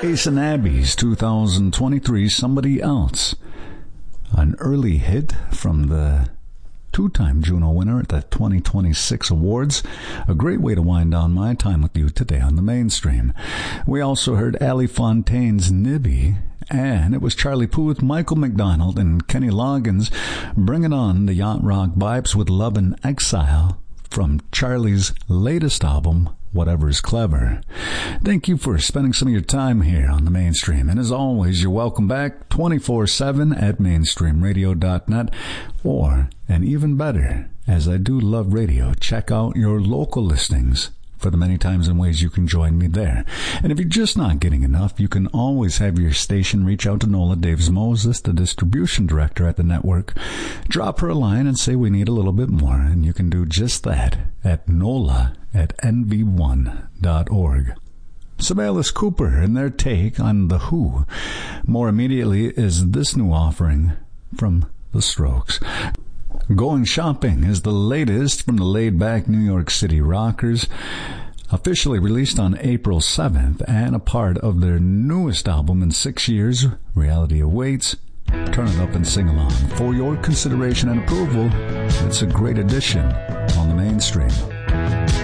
Ace and Abby's 2023 Somebody Else. An early hit from the two-time Juno winner at the 2026 Awards. A great way to wind down my time with you today on the mainstream. We also heard Ali Fontaine's Nibby, and it was Charlie Puth with Michael McDonald and Kenny Loggins bringing on the yacht rock vibes with Love in Exile from Charlie's latest album, Whatever's Clever. Thank you for spending some of your time here on the mainstream. And as always, you're welcome back 24/7 at mainstreamradio.net, or, and even better, as I do love radio, check out your local listings for the many times and ways you can join me there. And if you're just not getting enough, you can always have your station reach out to Nola Daves Moses, the distribution director at the network. Drop her a line and say we need a little bit more, and you can do just that at nola@nv1.org. Some Alice Cooper and their take on The Who. More immediately is this new offering from The Strokes. Going Shopping is the latest from the laid-back New York City Rockers, officially released on April 7th and a part of their newest album in 6 years, Reality Awaits. Turn it up and sing along. For your consideration and approval, it's a great addition on the mainstream.